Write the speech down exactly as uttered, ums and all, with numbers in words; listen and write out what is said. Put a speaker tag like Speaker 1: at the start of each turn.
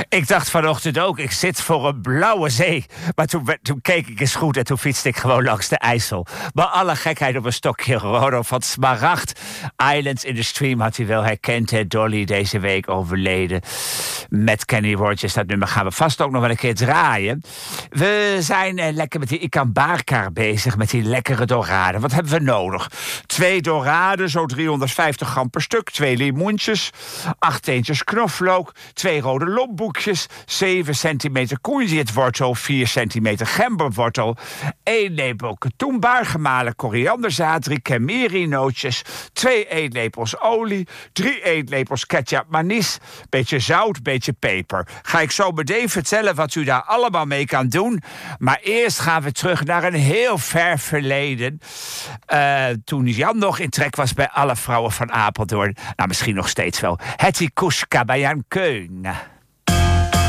Speaker 1: Ik dacht vanochtend ook, ik zit voor een blauwe zee. Maar toen, toen keek ik eens goed en toen fietste ik gewoon langs de IJssel. Maar alle gekheid op een stokje. Rodo van Smaragd Islands in the Stream had u wel herkend. Hè? Dolly deze week overleden. Met Kenny Rogers, dat nummer gaan we vast ook nog wel een keer draaien. We zijn eh, lekker met die Ikambarkar bezig, met die lekkere dorade. Wat hebben we nodig? Twee dorade, zo driehonderdvijftig gram per stuk. Twee limoentjes, acht teentjes knoflook, twee rode lomboekjes, zeven centimeter courgettwortel, vier centimeter gemberwortel, één lepel katoenbaar, gemalen korianderzaad, drie kemiri-nootjes, twee eetlepels olie, drie eetlepels ketchup manis, beetje zout, beetje peper. Ga ik zo meteen vertellen wat u daar allemaal mee kan doen. Maar eerst gaan we terug naar een heel ver verleden. Uh, toen Jan nog in trek was bij alle vrouwen van Apeldoorn. Nou, misschien nog steeds wel. Hetty Kuska bij Jan Keun.